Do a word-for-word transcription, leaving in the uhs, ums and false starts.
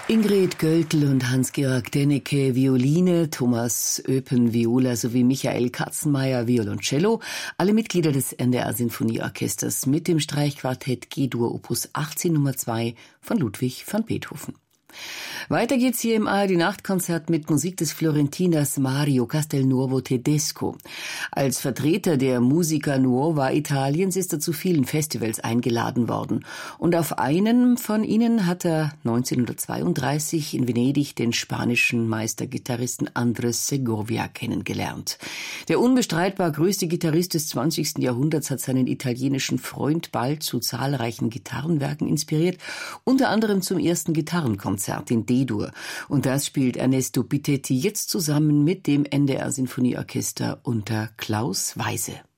Ingrid Göldl und Hans-Georg Dennecke Violine, Thomas Öpen Viola sowie Michael Katzenmeier Violoncello, alle Mitglieder des N D R Sinfonieorchesters mit dem Streichquartett G-Dur Opus achtzehn Nummer zwei von Ludwig van Beethoven. Weiter geht's hier im A R D-Nachtkonzert mit Musik des Florentiners Mario Castelnuovo Tedesco. Als Vertreter der Musica Nuova Italiens ist er zu vielen Festivals eingeladen worden. Und auf einem von ihnen hat er neunzehnhundertzweiunddreißig in Venedig den spanischen Meistergitarristen Andrés Segovia kennengelernt. Der unbestreitbar größte Gitarrist des zwanzigsten Jahrhunderts hat seinen italienischen Freund bald zu zahlreichen Gitarrenwerken inspiriert, unter anderem zum ersten Gitarrenkonzert in D-Dur. Und das spielt Ernesto Pithetti jetzt zusammen mit dem N D R Sinfonieorchester unter Klaus Weise.